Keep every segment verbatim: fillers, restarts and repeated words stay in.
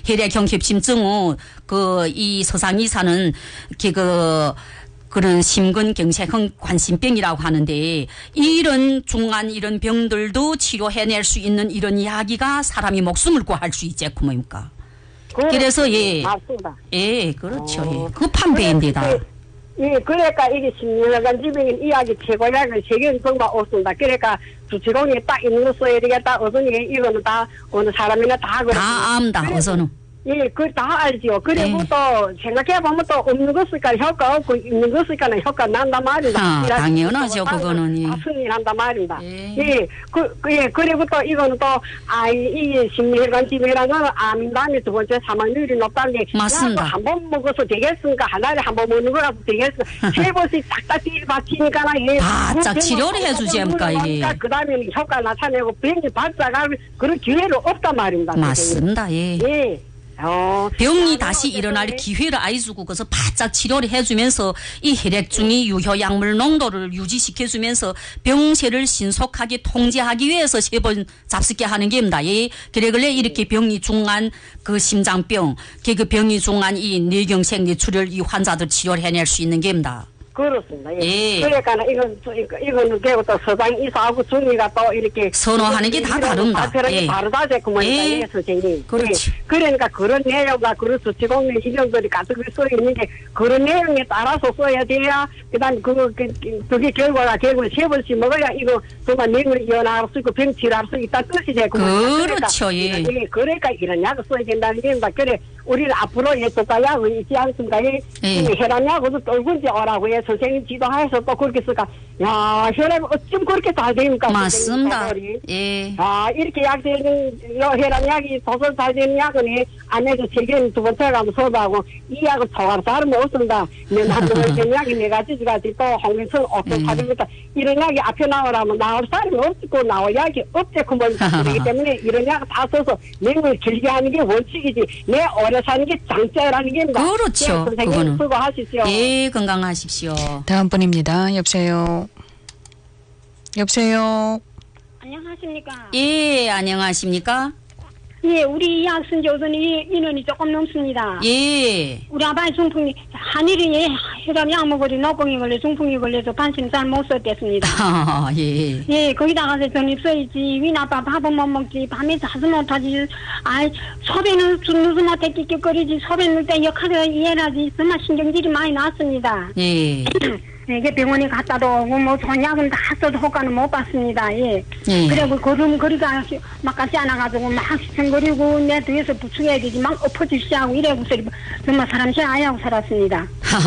혈액형 협심증의 그 이 서상이사는 그 그런 심근경색형 관심병이라고 하는데 이런 중한 이런 병들도 치료해낼 수 있는 이런 이야기가 사람이 목숨을 구할 수 있지 그 뭡니까? 그래서 예, 맞습니다. 예, 그렇죠. 어. 예. 급한 배입니다. 예, 그러니까 이게 심리학관 지병인 이야기 최고약을 세계는 정말 없습니다. 그러니까 주치동에 딱 있는 거 써야 되겠다. 어선이 이거는 다 어느 사람이나 다 그렇습니다. 다 암다. 어선은. 예, 그 다 알지요. 그리고 네. 또 생각해보면 또 없는 거 쓰니까 효과 없고 있는 거 쓰니까는 효과 난단 말이다. 아, 당연하죠. 그거는. 다 승리한단 말입니다. 예. 예, 그, 그, 예, 그리고 또 이거는 또, 아, 이 심리혈관 질병이라는 건 암인 다음에 두 번째 사망률이 높다는 게. 맞습니다. 한 번 먹어서 되겠습니까? 한 달에 한 번 먹는 거라도 되겠어. 세 번씩 딱딱 뒤바치니까, 예. 바짝 치료를 해주지 않을까, 이게. 그 다음에는 효과 나타내고 병이 발작할 그런 기회는 없단 말입니다. 맞습니다. 예. 예. 어, 병이 다시 일어날 기회를 아이 주고 그래서 바짝 치료를 해주면서 이 혈액중의 유효 약물 농도를 유지시켜주면서 병세를 신속하게 통제하기 위해서 세 번 잡숫게 하는 게입니다. 예. 그래 그래 이렇게 병이 중한 그 심장병, 그 병이 중한 이 뇌경색 뇌출혈 이 환자들 치료를 해낼 수 있는 게입니다. 그렇습니다. 예. 예. 그러니까 이건 이거는 되고 또 서장 이사하고 중위가 또 이렇게 선호하는 게 다 다릅니다. 예. 다르다제 그만이다. 예. 예, 선생님. 그렇지. 예. 그러니까 그런 내용과 그런 수치공면 이정들이 가득 써 있는데 그런 내용에 따라서 써야 돼야 그다음 그거 그, 그게 결과가 결국 세 번씩 먹어야 이거 정말 뇌를 이어나갈 수 있고 병 치료할 수 있다 뜻이 되고. 그렇죠. 그러니까, 예. 예. 그러니까 이런 약을 써야 된다는 게입니다. 그래. 우리는 앞으로 예, 독가약은 있지 않습니까? 예. 예. 혈압약으로 떨군지 오라고 해. 선생님 지도하에서 또 그렇게 쓸까. 야, 혈압 어쩜 그렇게 잘 됩니까? 맞습니다. 예. 아, 이렇게 약 되는, 혈압약이 도서 잘 되는 약은 예, 안에서 세계는 두 번째 가면 서도하고 이 약은 통화로 다름은 없습니다. 내 남들 약이 네 가지 가지 또 홍민선 옥천 사진부터 이런 약이 앞에 나오라면 나올 사람이 없고 나올 약이 없대고 뭐 그렇기 때문에 이런 약을 다 써서 내용을 길게 하는 게 원칙이지. 내 오래 사는 게 장자라는 게입니다. 그렇죠. 선생님 그거는. 수고하십시오. 예, 건강하십시오. 다음 분입니다. 여보세요. 여보세요. 안녕하십니까? 예, 안녕하십니까? 예, 우리 약 쓴지우선이 인원이 조금 넘습니다. 예. 우리 아빠의 중풍이, 한일이 예, 혈압 약 먹으리 노공이 걸려 중풍이 걸려서 반신 잘 못 썼댔습니다. 아, 예. 예, 거기다가서 전입 써있지, 위나빠 밥은 못 먹지, 밤에 자주 못하지, 아이, 소변은 누수 못해 끽끽거리지, 소변 넣을 때 역할을 이해하지, 정말 신경질이 많이 났습니다. 예. 이게 병원에 갔다도 오고 뭐 전약은 다 써도 효과는 못 봤습니다. 예. 예. 그리고 걸음거리가 막 같지 않아가지고 막 시청거리고 내 뒤에서 부축해야 되지 막 엎어지시하고 이래고 소리 정말 사람 잘 아야하고 살았습니다.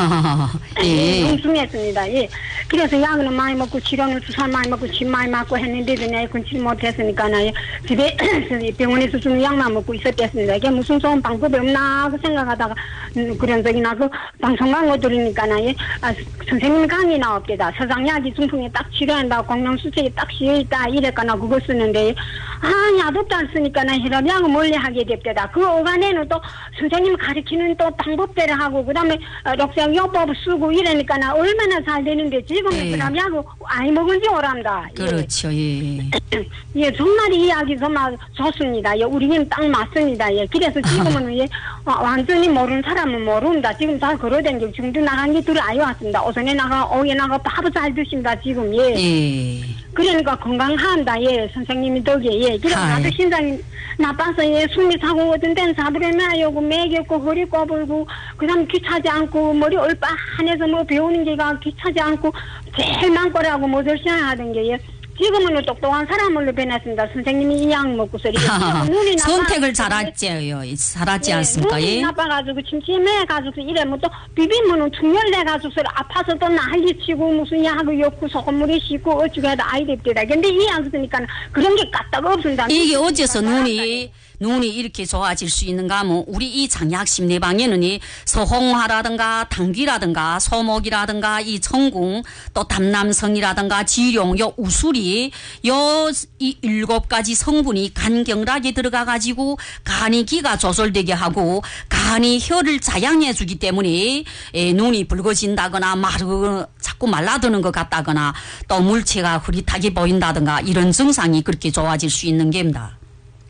예. 너무 중요했습니다. 예. 그래서 약은 많이 먹고 치료는 주사 많이 먹고 침 많이 맞고 했는데도 내 근치 못했으니까 나 집에 병원에서 주는 약만 먹고 있었댔습니다. 이게 무슨 좋은 방법이 없나 하고 생각하다가 음, 그런 적이 나서 방송 광고 들으니까 나 예. 아, 선생님 강의 나옵니다. 서장약이 중풍에 딱 치료한다고 공룡수책에 딱 씌어있다 이랬거나 그거 쓰는데 아 야도 안 쓰니까 나 혈압약을 몰래 하게 됩니다. 그 어간에는 또 선생님 가르치는 또 방법대로 하고 그 다음에 록색 요법 쓰고 이러니까 나 얼마나 잘 되는데 지금은 예. 혈압약을 아이 먹은 지 오랍니다. 그렇죠. 예. 예, 정말 이 이야기 정말 좋습니다. 예, 우리는 딱 맞습니다. 예, 그래서 지금은 예, 어, 완전히 모르는 사람은 모른다. 지금 다 걸어다니고 지금도 나간 게 둘 아이 왔습니다. 오전에 나가 오후에 나가 밥을 잘 드십니다. 지금 예. 예. 그러니까 건강한다. 예, 선생님이 덕에 예. 그래서 아이. 나도 신장이 나빠서 예, 숨이 차고 어떤 데는 사부레나요고 매겼고 허리 꼬불고 그다음 귀차지 않고 머리 얼빠한해서 뭐 배우는 게가 귀차지 않고 제일 많거라고 뭐 절시해야 하던 게 예. 지금은 똑똑한 사람으로 변했습니다. 선생님이 이 약 먹고서 이렇게 눈이 나빠 선택을 잘했지요. 잘하지 않습니까? 눈이 예. 나빠가지고 침침해가지고 이래 뭐 또 비비면은 충혈돼가지고 아파서 또 난리치고 무슨 약을 엮고 소금물에 씻고 어쩌고 해도 아이 됩니다. 근데 이 약 쓰니까 그런 게 까딱 없습니다. 이게 어째서 눈이 눈이 이렇게 좋아질 수 있는가 하면 우리 이 장약 심리방에는 이 서홍화라든가 당귀라든가 소목이라든가 이 청궁 또 담남성이라든가 지룡 요 우술이 요 이 일곱 가지 성분이 간경락에 들어가 가지고 간이 기가 조절되게 하고 간이 혀를 자양해 주기 때문에 에, 눈이 붉어진다거나 마르 자꾸 말라드는 것 같다거나 또 물체가 흐릿하게 보인다든가 이런 증상이 그렇게 좋아질 수 있는 게입니다.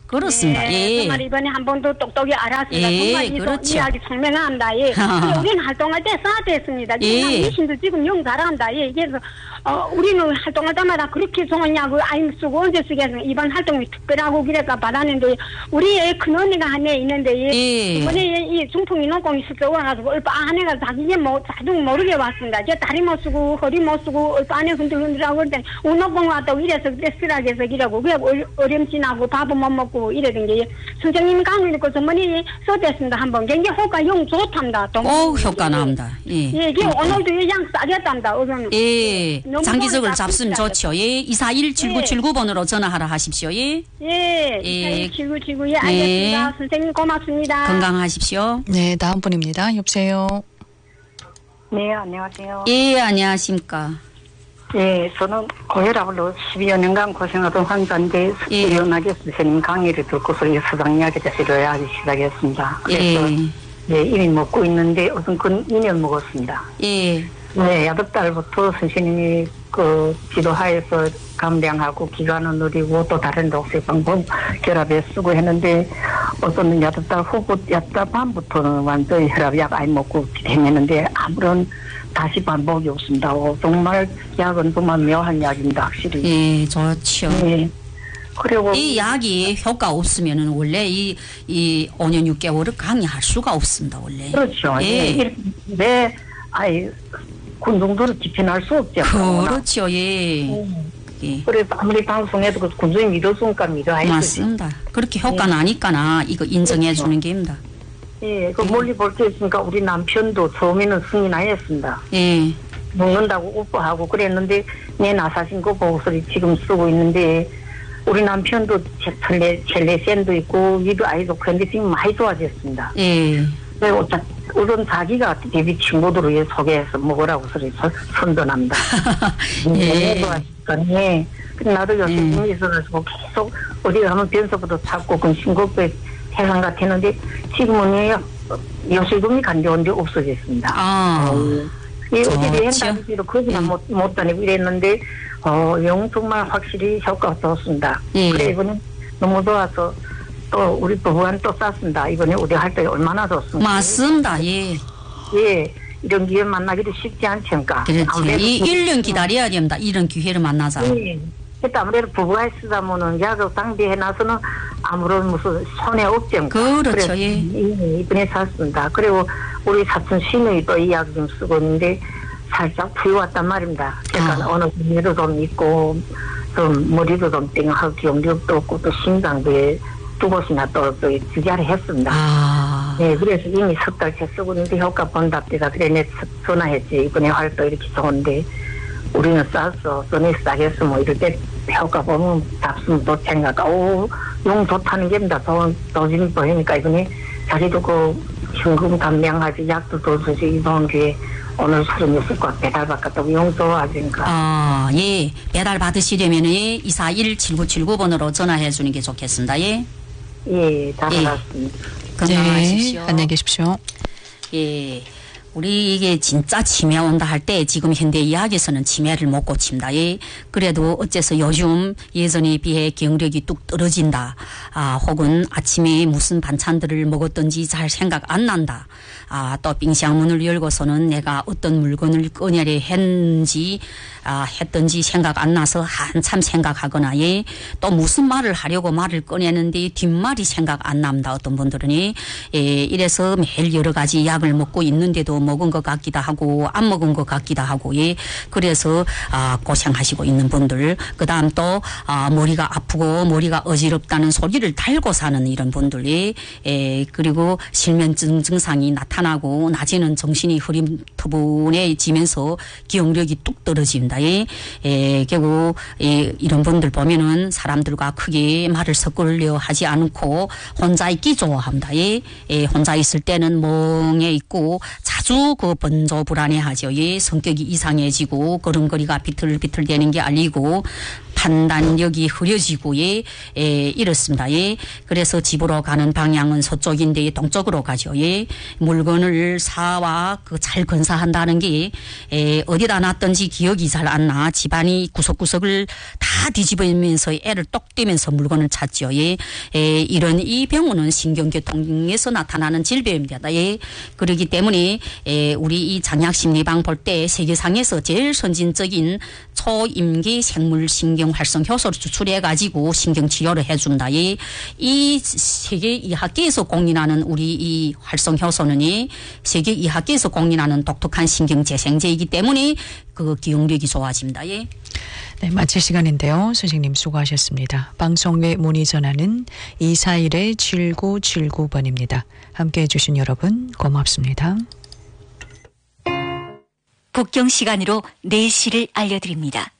그렇습니다. 예. 정말 이번에 한 번 더 똑똑히 알았습니다. 예, 정말 이 그렇죠. 이야기 설명합니다. 예. 근데 우리는 활동할 때 쌓아댔습니다. 예. 미신도 지금 영 잘한다. 예. 그래서 어, 우리는 활동할 때마다 그렇게 좋으냐고 아임 쓰고 언제 쓰겠어. 이번 활동이 특별하고 그래가 받았는데 우리 애 큰언니가 한 애 있는데 예. 예. 이번에 이 중풍이 농공이 슬쩍 와가지고 얼빠 한 애가 자기게 뭐 자동 모르게 왔습니다. 저 다리 못 쓰고 허리 못 쓰고 얼빠 안에 흔들흔들하고 그랬더니 운동공 왔다고 이래서 그래 쓰라게서 이라고 그래 어렴진하고 밥은 못 먹고 이러던 게 선생님 강의 듣고 전문의 써댔습니다. 한번 굉장히 효과 영 좋답니다. 오, 효과 나옵니다. 예. 예, 이게 오늘도 양 싸겠답니다. 어제는. 예. 너무 장기적으로 좋아요. 잡수면 좋죠. 예. 이사일 칠구칠구 번으로 전화하라 하십시오. 예. 예, 예. 지구 지구 예, 알겠습니다. 네. 선생님 고맙습니다. 건강하십시오. 네, 다음 분입니다. 여보세요. 네, 안녕하세요. 예, 안녕하십니까. 예, 저는 고혈압으로 십여 년간 고생하던 환자인데 예. 우연하게 선생님 강의를 듣고서 이 서당 이야기를 하기 시작했습니다. 그래서 예. 예, 이미 먹고 있는데 우선 그 이 년 먹었습니다. 예. 네, 여덟 달부터 선생님이 그 지도하에서 감량하고 기간을 누리고 또 다른 독세 방법 결합에 쓰고 했는데 어떤 여덟 달 후부 여덟 달 반부터는 완전히 혈압약 안 먹고 다녔는데 아무런 다시 반복이 없습니다. 오, 정말 약은 정말 묘한 약입니다. 확실히. 예, 좋죠. 네. 그리고 이 약이 효과 없으면은 원래 이, 이 오 년 육 개월을 강의할 수가 없습니다, 원래. 그렇죠. 예. 예. 내 아이 군중들을 지켜낼 수 없죠. 그렇죠, 예. 음. 예. 그래서 아무리 방송해도 그 군중이 믿어주니까 믿어 아이지. 맞습니다. 그렇게 효과 나니까나 이거 인정해 주는 게입니다. 예, 그 멀리 볼 게 있으니까 우리 남편도 처음에는 승인하였습니다. 예. 먹는다고 오빠하고 그랬는데 내 나사신 거 보고서 지금 쓰고 있는데 우리 남편도 첼레, 첼레센도 있고 위도 아이도 그런데 지금 많이 좋아졌습니다. 예. 그리고 우선 자기가 데뷔 친구들을 위해 소개해서 먹으라고 소리 선전합니다. 예. 예. 나도 요새 있어가지고 계속 어디 가면 변소부터 찾고 그 신곡배 해상 같았는데 지금은 요실금이 간대온데 없어졌습니다. 아. 이 어디 좋죠. 여행다니기로 거기만 예. 못, 못 다니고 이랬는데 어, 영 정말 확실히 효과가 좋습니다. 예. 그래 이번에 너무 좋아서 또 우리 부부간 또 쌌습니다. 이번에 우리 할 때 얼마나 좋습니까? 맞습니다. 예. 예, 이런 기회 만나기도 쉽지 않습니까? 그렇지. 이 일 년 기다려야 됩니다. 이런 기회를 만나자. 예. 그때 아무래도 부부가 쓰다면은 약을 상비해놔서는 아무런 무슨 손해 없죠. 그렇죠, 예. 이번에 샀습니다. 그리고 우리 사촌 시누이 또 이 약 좀 쓰고 있는데 살짝 풀려왔단 말입니다. 제가 아. 어느 분야도 좀 있고 좀 머리도 좀 띵하고 기억력도 없고 또 심장부에 두 곳이나 또, 또 지지하를 했습니다. 아. 네, 그래서 이미 석 달째 쓰고 있는데 효과 본답니다. 그래, 내 전화했지. 이번에 활동 이렇게 좋은데, 우리는 쌌어. 전에 싸겠어. 뭐, 이럴 때 효과 보면 답습 또 생각, 오, 용 좋다는 게입니다. 돈, 도진이 보이니까 이번에 자기도 그 현금 감량하지, 약도 더 주지, 이번 기회에 오늘 서른여섯 과 배달 받겠다고 용 좋아하니까. 아, 예. 배달 받으시려면 이사일 칠구칠구 번으로 전화해 주는 게 좋겠습니다. 예. 예, 잘 알았습니다. 건강하십시오. 네, 안녕히 계십시오. 예. 우리 이게 진짜 치매 온다 할 때 지금 현대 의학에서는 치매를 못 고칩니다. 예. 그래도 어째서 요즘 예전에 비해 기억력이 뚝 떨어진다. 아, 혹은 아침에 무슨 반찬들을 먹었던지 잘 생각 안 난다. 아, 또冰箱 문을 열고서는 내가 어떤 물건을 꺼내려 했는지, 아, 했던지 생각 안 나서 한참 생각하거나, 예. 또 무슨 말을 하려고 말을 꺼내는데 뒷말이 생각 안 납니다. 어떤 분들은, 예. 이래서 매일 여러 가지 약을 먹고 있는데도 먹은 것 같기도 하고, 안 먹은 것 같기도 하고, 예. 그래서, 아, 고생하시고 있는 분들, 그 다음 또, 아, 머리가 아프고 머리가 어지럽다는 소리를 달고 사는 이런 분들이, 예. 그리고 실면증 증상이 나타나고, 낮에는 정신이 흐림터분해지면서 기억력이 뚝 떨어집니다. 예. 예. 결국, 예. 이런 분들 보면은 사람들과 크게 말을 섞으려 하지 않고 혼자 있기 좋아합니다. 예. 예. 혼자 있을 때는 멍해 있고 자주 아주 그 번조 불안해하죠. 예, 성격이 이상해지고 걸음걸이가 비틀비틀대는 게 알리고 판단력이 흐려지고 예, 예 이렇습니다. 예, 그래서 집으로 가는 방향은 서쪽인데 동쪽으로 가죠. 예, 물건을 사와 그 잘 건사한다는 게 예, 어디다 놨던지 기억이 잘 안 나. 집안이 구석구석을 다 뒤집으면서 애를 똑 떼면서 물건을 찾죠. 예, 예, 이런 이 병원은 신경계통에서 나타나는 질병입니다. 예, 그렇기 때문에 예, 우리 이 장약심리방 볼 때 세계상에서 제일 선진적인 초임기 생물신경 활성 효소를 추출해 가지고 신경 치료를 해준다. 예. 이 세계 의학계에서 공인하는 우리 이 활성 효소는 이 세계 의학계에서 공인하는 독특한 신경 재생제이기 때문에 그 기억력이 좋아집니다. 예. 네, 마칠 시간인데요. 선생님 수고하셨습니다. 방송 외 문의 전화는 이사일 칠구칠구 번입니다. 함께해 주신 여러분 고맙습니다. 국경 시간으로 내시를 알려드립니다.